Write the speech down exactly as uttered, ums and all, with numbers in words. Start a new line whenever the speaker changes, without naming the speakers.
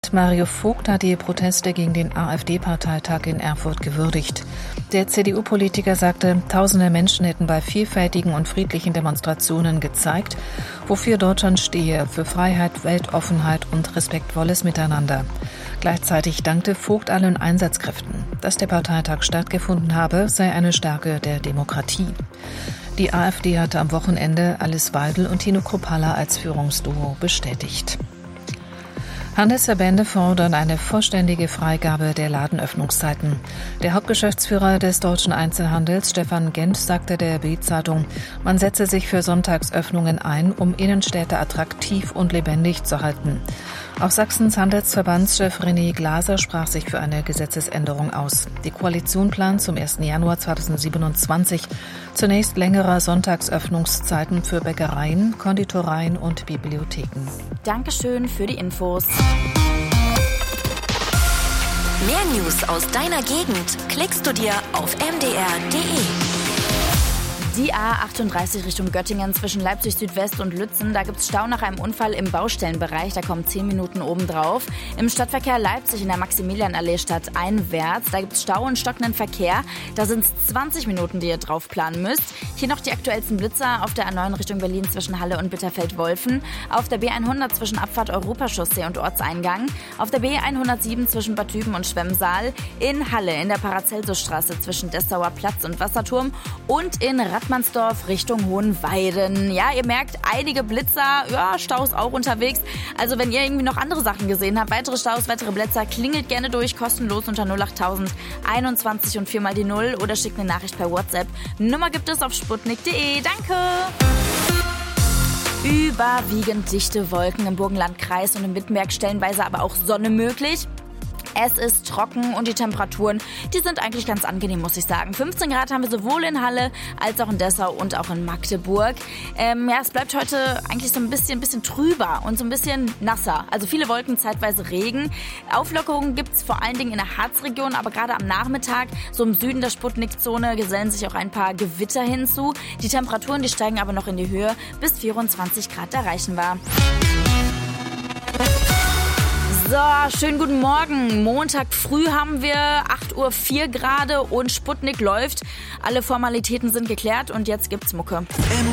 Präsident Mario Vogt hat die Proteste gegen den AfD-Parteitag in Erfurt gewürdigt. Der C D U-Politiker sagte, tausende Menschen hätten bei vielfältigen und friedlichen Demonstrationen gezeigt, wofür Deutschland stehe, für Freiheit, Weltoffenheit und respektvolles Miteinander. Gleichzeitig dankte Vogt allen Einsatzkräften. Dass der Parteitag stattgefunden habe, sei eine Stärke der Demokratie. Die AfD hatte am Wochenende Alice Weidel und Tino Kruppalla als Führungsduo bestätigt. Handelsverbände fordern eine vollständige Freigabe der Ladenöffnungszeiten. Der Hauptgeschäftsführer des deutschen Einzelhandels, Stefan Gent, sagte der Bild-Zeitung, man setze sich für Sonntagsöffnungen ein, um Innenstädte attraktiv und lebendig zu halten. Auch Sachsens Handelsverbandschef René Glaser sprach sich für eine Gesetzesänderung aus. Die Koalition plant zum ersten Januar zweitausendsiebenundzwanzig zunächst längere Sonntagsöffnungszeiten für Bäckereien, Konditoreien und Bibliotheken.
Dankeschön für die Infos.
Mehr News aus deiner Gegend klickst du dir auf m d r punkt d e.
Die A achtunddreißig Richtung Göttingen zwischen Leipzig Südwest und Lützen, da gibt's Stau nach einem Unfall im Baustellenbereich, da kommen zehn Minuten obendrauf. Im Stadtverkehr Leipzig in der Maximilianallee stadteinwärts, da gibt's Stau und stockenden Verkehr, da sind's zwanzig Minuten, die ihr drauf planen müsst. Hier noch die aktuellsten Blitzer auf der A neun Richtung Berlin zwischen Halle und Bitterfeld-Wolfen, auf der B hundert zwischen Abfahrt Europachaussee und Ortseingang, auf der B hundertsieben zwischen Bad Düben und Schwemmsaal, in Halle in der Paracelsusstraße zwischen Dessauer Platz und Wasserturm und in Rattmannsdorf Richtung Hohenweiden. Ja, ihr merkt, einige Blitzer, ja, Staus auch unterwegs. Also wenn ihr irgendwie noch andere Sachen gesehen habt, weitere Staus, weitere Blitzer, klingelt gerne durch, kostenlos unter null acht tausend einundzwanzig und vier mal die null oder schickt eine Nachricht per WhatsApp. Nummer gibt es auf sputnik punkt d e. Danke! Überwiegend dichte Wolken im Burgenlandkreis und im Wittenberg, stellenweise aber auch Sonne möglich. Es ist trocken und die Temperaturen, die sind eigentlich ganz angenehm, muss ich sagen. fünfzehn Grad haben wir sowohl in Halle als auch in Dessau und auch in Magdeburg. Ähm, ja, es bleibt heute eigentlich so ein bisschen, bisschen trüber und so ein bisschen nasser. Also viele Wolken, zeitweise Regen. Auflockerungen gibt's vor allen Dingen in der Harzregion, aber gerade am Nachmittag, so im Süden der Sputnik-Zone, gesellen sich auch ein paar Gewitter hinzu. Die Temperaturen, die steigen aber noch in die Höhe, bis vierundzwanzig Grad erreichen wir. So, schönen guten Morgen. Montag früh haben wir acht Uhr vier gerade und Sputnik läuft. Alle Formalitäten sind geklärt und jetzt gibt's Mucke.